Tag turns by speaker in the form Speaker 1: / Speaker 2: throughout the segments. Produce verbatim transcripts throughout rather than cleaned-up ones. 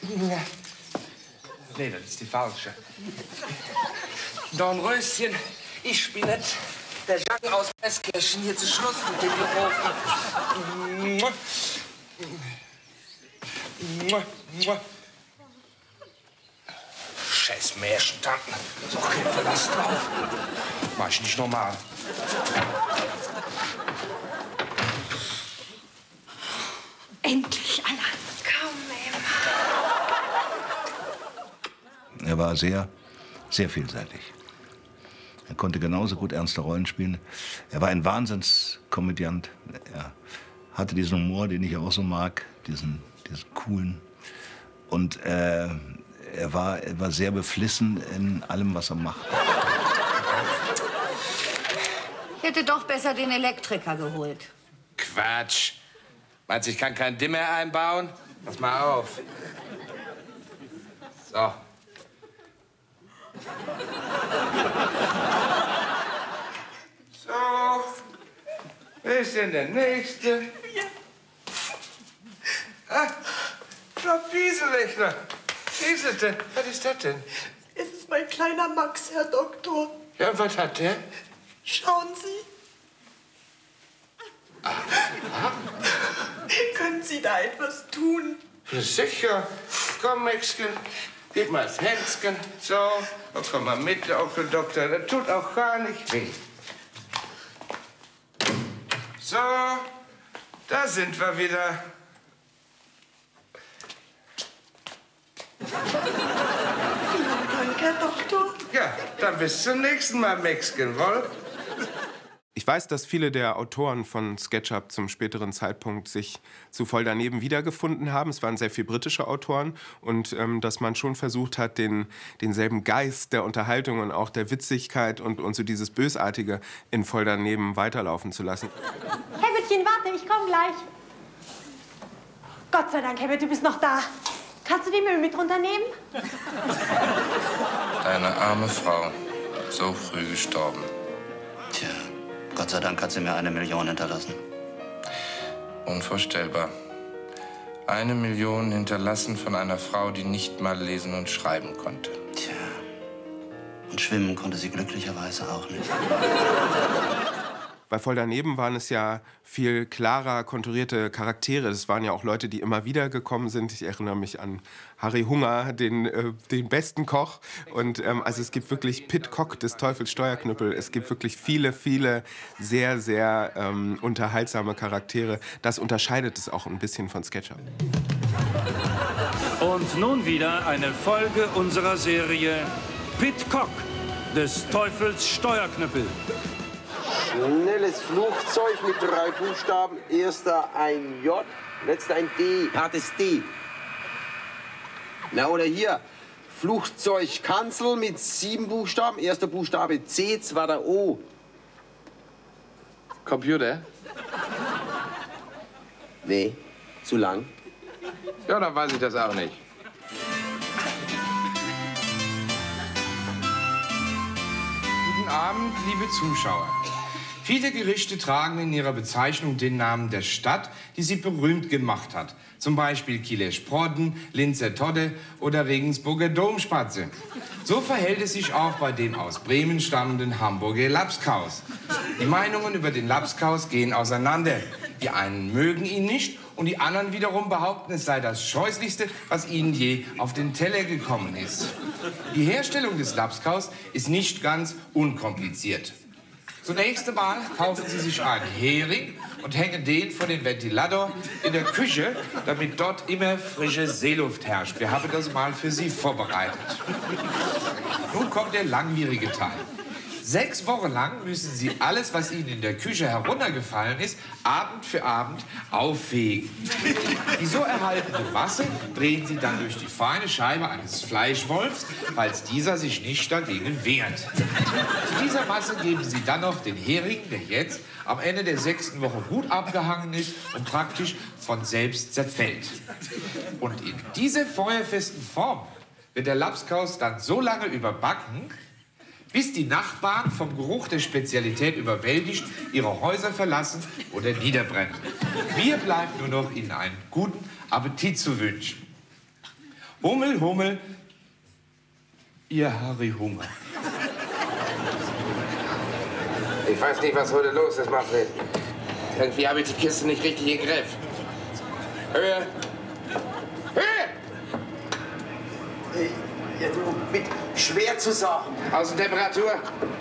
Speaker 1: Nee, das ist die falsche. Dornröschen, ich bin nicht der Jacques aus Westkirchen. Hier zu Schluss mit dem Geruch. Scheiß Märchentanten. Ist auch kein Verlass drauf. Mach ich nicht normal.
Speaker 2: Endlich, Anna. Komm, Emma.
Speaker 3: Er war sehr, sehr vielseitig. Er konnte genauso gut ernste Rollen spielen. Er war ein Wahnsinnskomödiant. Er hatte diesen Humor, den ich auch so mag, diesen, diesen coolen. Und äh, er, war, er war sehr beflissen in allem, was er macht.
Speaker 2: Ich hätte doch besser den Elektriker geholt.
Speaker 1: Quatsch. Meinst du, ich kann keinen Dimmer einbauen? Pass mal auf. So. So. Wer ist denn der Nächste? Ja. Ah, Frau Pieselechner. Wie ist es denn? Was ist das denn?
Speaker 4: Es ist mein kleiner Max, Herr Doktor.
Speaker 1: Ja, und was hat der?
Speaker 4: Schauen Sie.
Speaker 1: Ah. Ah.
Speaker 4: Können Sie da etwas tun?
Speaker 1: Ja, sicher. Komm, Maxchen. Gib mal das Händchen. So. Und komm mal mit, Onkel Doktor. Das tut auch gar nicht weh. So. Da sind wir wieder.
Speaker 4: Vielen Dank, Herr Doktor.
Speaker 1: Ja, dann bis zum nächsten Mal, Maxchen, wohl?
Speaker 5: Ich weiß, dass viele der Autoren von SketchUp zum späteren Zeitpunkt sich zu Voll daneben wiedergefunden haben. Es waren sehr viele britische Autoren und ähm, dass man schon versucht hat, den, denselben Geist der Unterhaltung und auch der Witzigkeit und, und so dieses Bösartige in Voll daneben weiterlaufen zu lassen.
Speaker 6: Herbertchen, warte, ich komme gleich. Gott sei Dank, Herbert, du bist noch da. Kannst du die Müll mit runternehmen?
Speaker 7: Deine arme Frau, so früh gestorben.
Speaker 8: Tja. Gott sei Dank hat sie mir eine Million hinterlassen.
Speaker 7: Unvorstellbar. Eine Million hinterlassen von einer Frau, die nicht mal lesen und schreiben konnte.
Speaker 8: Tja. Und schwimmen konnte sie glücklicherweise auch nicht.
Speaker 5: Bei Voll daneben waren es ja viel klarer konturierte Charaktere. Das waren ja auch Leute, die immer wieder gekommen sind. Ich erinnere mich an Harry Hunger, den, äh, den besten Koch. Und ähm, also es gibt wirklich Pit Cock des Teufels Steuerknüppel. Es gibt wirklich viele, viele sehr, sehr ähm, unterhaltsame Charaktere. Das unterscheidet es auch ein bisschen von SketchUp.
Speaker 9: Und nun wieder eine Folge unserer Serie Pit Cock des Teufels Steuerknüppel.
Speaker 10: Schnelles Flugzeug mit drei Buchstaben. Erster ein J, letzter ein D. Hartes D. Na, oder hier. Flugzeugkanzel mit sieben Buchstaben. Erster Buchstabe C, zweiter O.
Speaker 7: Computer?
Speaker 10: Nee, zu lang.
Speaker 7: Ja, dann weiß ich das auch nicht.
Speaker 1: Guten Abend, liebe Zuschauer. Viele Gerichte tragen in ihrer Bezeichnung den Namen der Stadt, die sie berühmt gemacht hat. Zum Beispiel Kieler Sprodden, Linzer Todde oder Regensburger Domspatze. So verhält es sich auch bei dem aus Bremen stammenden Hamburger Lapskaus. Die Meinungen über den Lapskaus gehen auseinander. Die einen mögen ihn nicht und die anderen wiederum behaupten, es sei das Scheußlichste, was ihnen je auf den Teller gekommen ist. Die Herstellung des Lapskaus ist nicht ganz unkompliziert. Zunächst einmal kaufen Sie sich einen Hering und hängen den vor den Ventilator in der Küche, damit dort immer frische Seeluft herrscht. Wir haben das mal für Sie vorbereitet. Nun kommt der langwierige Teil. Sechs Wochen lang müssen Sie alles, was Ihnen in der Küche heruntergefallen ist, Abend für Abend auffegen. Die so erhaltene Masse drehen Sie dann durch die feine Scheibe eines Fleischwolfs, falls dieser sich nicht dagegen wehrt. Zu dieser Masse geben Sie dann noch den Hering, der jetzt am Ende der sechsten Woche gut abgehangen ist und praktisch von selbst zerfällt. Und in dieser feuerfesten Form wird der Lapskaus dann so lange überbacken, bis die Nachbarn vom Geruch der Spezialität überwältigt ihre Häuser verlassen oder niederbrennen. Mir bleibt nur noch, Ihnen einen guten Appetit zu wünschen. Hummel, Hummel, ihr Harry Hunger.
Speaker 7: Ich weiß nicht, was heute los ist, Manfred. Irgendwie habe ich die Kiste nicht richtig im Griff. Höhe! Höhe!
Speaker 10: Ja, du, mit schwer zu sagen.
Speaker 7: Außentemperatur?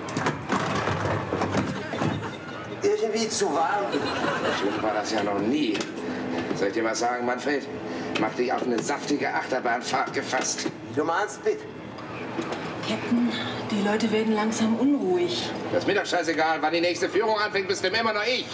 Speaker 10: Irgendwie zu warm.
Speaker 7: Schön war das ja noch nie. Soll ich dir was sagen, Manfred? Mach dich auf eine saftige Achterbahnfahrt gefasst.
Speaker 10: Du meinst, bitte?
Speaker 11: Captain, die Leute werden langsam unruhig.
Speaker 7: Das ist mir doch scheißegal. Wann die nächste Führung anfängt, bist du immer noch ich.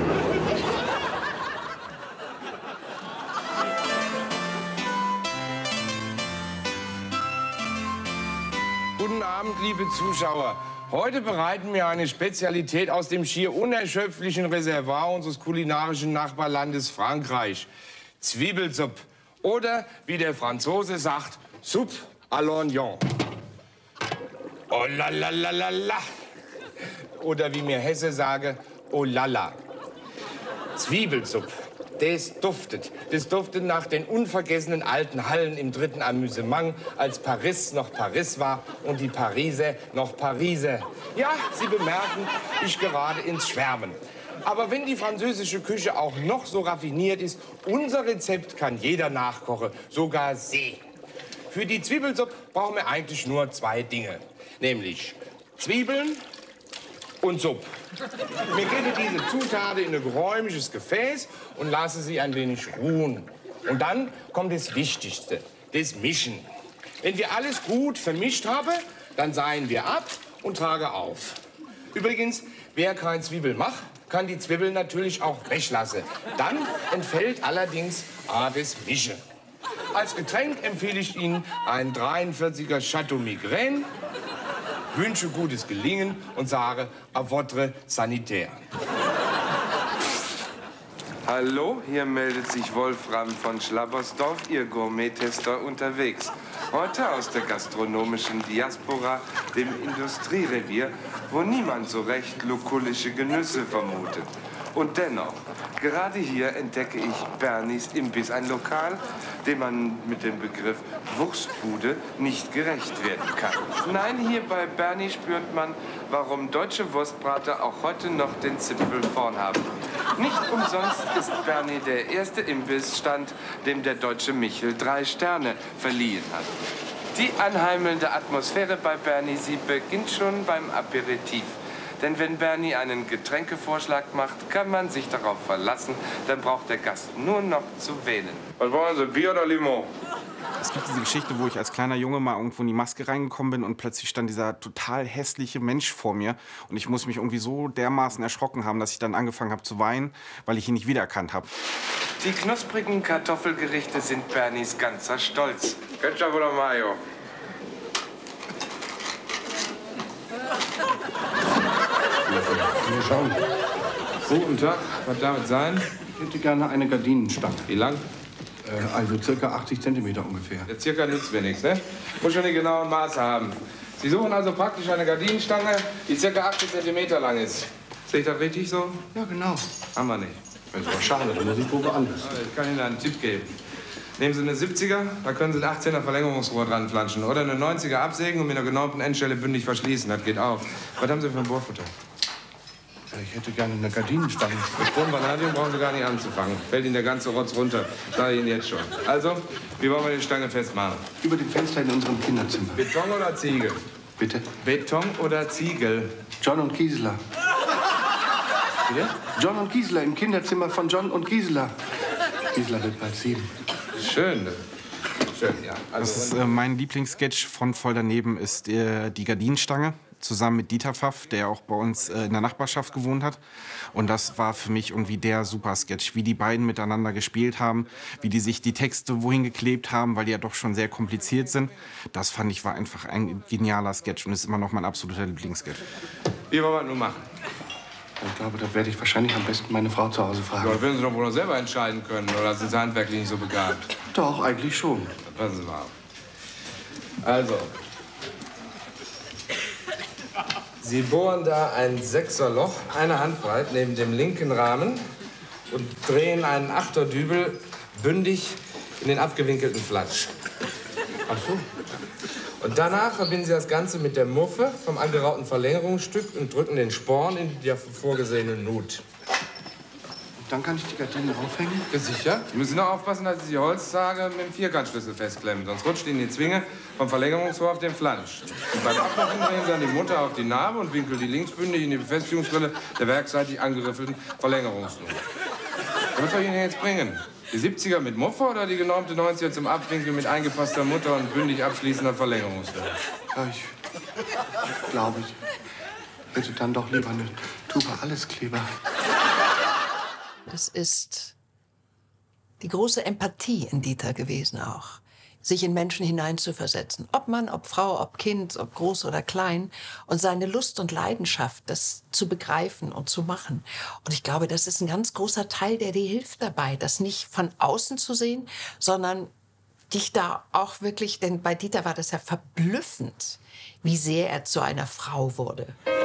Speaker 1: Guten Abend, liebe Zuschauer. Heute bereiten wir eine Spezialität aus dem schier unerschöpflichen Reservoir unseres kulinarischen Nachbarlandes Frankreich. Zwiebelsuppe. Oder, wie der Franzose sagt, Soupe à l'oignon. Oh la la la la la. Oder wie mir Hesse sage, oh la la. Zwiebelsuppe. Das duftet. Das duftet nach den unvergessenen alten Hallen im dritten Amüsement, als Paris noch Paris war und die Pariser noch Pariser. Ja, Sie bemerken, ich gerate ins Schwärmen. Aber wenn die französische Küche auch noch so raffiniert ist, unser Rezept kann jeder nachkochen, sogar Sie. Für die Zwiebelsuppe brauchen wir eigentlich nur zwei Dinge, nämlich Zwiebeln und Suppe. Wir geben diese Zutaten in ein geräumiges Gefäß und lassen sie ein wenig ruhen. Und dann kommt das Wichtigste, das Mischen. Wenn wir alles gut vermischt haben, dann seihen wir ab und tragen auf. Übrigens, wer kein Zwiebel macht, kann die Zwiebeln natürlich auch weglassen. Dann entfällt allerdings ah, das Mischen. Als Getränk empfehle ich Ihnen einen dreiundvierziger Chateau Migraine, wünsche gutes Gelingen und sage à votre sanitaire.
Speaker 12: Hallo, hier meldet sich Wolfram von Schlabbersdorf, Ihr Gourmet-Tester unterwegs. Heute aus der gastronomischen Diaspora, dem Industrierevier, wo niemand so recht lukullische Genüsse vermutet. Und dennoch, gerade hier entdecke ich Bernies Imbiss, ein Lokal, dem man mit dem Begriff Wurstbude nicht gerecht werden kann. Nein, hier bei Bernie spürt man, warum deutsche Wurstbrater auch heute noch den Zipfel vorn haben. Nicht umsonst ist Bernie der erste Imbissstand, dem der deutsche Michel drei Sterne verliehen hat. Die anheimelnde Atmosphäre bei Bernie, sie beginnt schon beim Aperitif. Denn wenn Bernie einen Getränkevorschlag macht, kann man sich darauf verlassen. Dann braucht der Gast nur noch zu wählen.
Speaker 7: Was wollen Sie, Bier oder Limo?
Speaker 5: Es gibt diese Geschichte, wo ich als kleiner Junge mal irgendwo in die Maske reingekommen bin und plötzlich stand dieser total hässliche Mensch vor mir. Und ich muss mich irgendwie so dermaßen erschrocken haben, dass ich dann angefangen habe zu weinen, weil ich ihn nicht wiedererkannt habe.
Speaker 12: Die knusprigen Kartoffelgerichte sind Bernies ganzer Stolz.
Speaker 7: Ketchup oder Mayo?
Speaker 13: Hier schauen. Guten Tag, was darf es sein? Ich hätte gerne eine Gardinenstange.
Speaker 7: Wie lang?
Speaker 13: Äh, also circa achtzig Zentimeter ungefähr.
Speaker 7: Ja, circa nützt mir nichts, ne? Muss schon die genauen Maße haben. Sie suchen also praktisch eine Gardinenstange, die circa achtzig Zentimeter lang ist. Sehe ich das richtig so?
Speaker 13: Ja, genau.
Speaker 7: Haben wir nicht.
Speaker 13: Das ist aber schade, da muss ich wohl woanders.
Speaker 7: Ich kann Ihnen einen Tipp geben. Nehmen Sie eine siebziger, da können Sie ein achtzehner Verlängerungsrohr dran flanschen. Oder eine neunziger absägen und mit einer genormten Endstelle bündig verschließen. Das geht auch. Was haben Sie für ein Bohrfutter?
Speaker 13: Ich hätte gerne eine Gardinenstange.
Speaker 7: Mit Strom Vanadium brauchen Sie gar nicht anzufangen. Fällt Ihnen der ganze Rotz runter. Sage ich Ihnen jetzt schon. Also, wie wollen wir die Stange festmachen?
Speaker 13: Über dem Fenster in unserem Kinderzimmer.
Speaker 7: Beton oder Ziegel?
Speaker 13: Bitte?
Speaker 7: Beton oder Ziegel?
Speaker 13: John und Gisela.
Speaker 7: Bitte?
Speaker 13: John und Gisela im Kinderzimmer von John und Gisela. Gisela wird bald sieben.
Speaker 7: Schön. Schön, ja. Also,
Speaker 5: das ist, äh, mein Lieblingssketch von Voll daneben ist äh, die Gardinenstange. Zusammen mit Dieter Pfaff, der auch bei uns äh, in der Nachbarschaft gewohnt hat. Und das war für mich irgendwie der Super-Sketch, wie die beiden miteinander gespielt haben, wie die sich die Texte wohin geklebt haben, weil die ja doch schon sehr kompliziert sind. Das fand ich war einfach ein genialer Sketch und ist immer noch mein absoluter Lieblingssketch.
Speaker 7: Wie wollen wir das nun machen?
Speaker 13: Ich glaube, da werde ich wahrscheinlich am besten meine Frau zu Hause fragen.
Speaker 7: Ja, das werden Sie doch wohl noch selber entscheiden können, oder sind Sie handwerklich nicht so begabt?
Speaker 13: Doch, eigentlich schon.
Speaker 7: Dann passen Sie mal auf. Also, Sie bohren da ein Sechserloch, eine Handbreit neben dem linken Rahmen und drehen einen Achterdübel bündig in den abgewinkelten Flatsch. Ach so. Und danach verbinden Sie das Ganze mit der Muffe vom angerauten Verlängerungsstück und drücken den Sporn in die dafür vorgesehene Nut.
Speaker 13: Dann kann ich die Gardinen aufhängen?
Speaker 7: Ja, sicher. Sie müssen nur aufpassen, dass Sie die Holzzage mit dem Vierkantschlüssel festklemmen. Sonst rutscht Ihnen die Zwinge vom Verlängerungsrohr auf den Flansch. Und beim Abmachen drehen Sie dann die Mutter auf die Narbe und winkeln die linksbündig in die Befestigungsrille der werkseitig angeriffelten Verlängerungsnut. Was soll ich Ihnen jetzt bringen? Die siebziger mit Muffe oder die genormte neunziger zum Abwinkeln mit eingepasster Mutter und bündig abschließender Verlängerungsrille?
Speaker 13: Ja, ich glaube, ich hätte dann doch lieber eine Tube Alleskleber.
Speaker 14: Das ist die große Empathie in Dieter gewesen auch. Sich in Menschen hineinzuversetzen. Ob Mann, ob Frau, ob Kind, ob groß oder klein. Und seine Lust und Leidenschaft, das zu begreifen und zu machen. Und ich glaube, das ist ein ganz großer Teil, der dir hilft dabei, das nicht von außen zu sehen, sondern dich da auch wirklich, denn bei Dieter war das ja verblüffend, wie sehr er zu einer Frau wurde.